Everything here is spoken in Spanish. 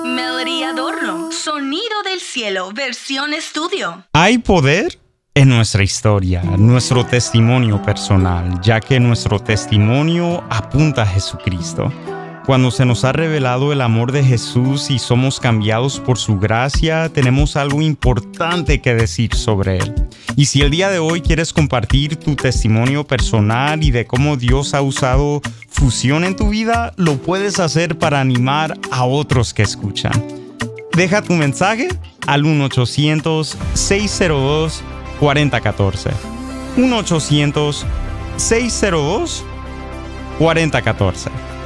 Melody Adorno, Sonido del Cielo, versión estudio. Hay poder en nuestra historia, nuestro testimonio personal, ya que nuestro testimonio apunta a Jesucristo. Cuando se nos ha revelado el amor de Jesús y somos cambiados por su gracia, tenemos algo importante que decir sobre él. Y si el día de hoy quieres compartir tu testimonio personal y de cómo Dios ha usado fusión en tu vida, lo puedes hacer para animar a otros que escuchan. Deja tu mensaje al 1-800-602-4014. 1-800-602-4014.